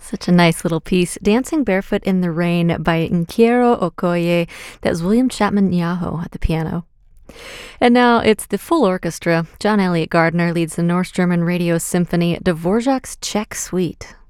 Such a nice little piece. Dancing Barefoot in the Rain by Nkiero Okoye. That was William Chapman Nyaho at the piano. And now it's the full orchestra. John Elliott Gardner leads the Norse German Radio Symphony, Dvorak's Czech Suite.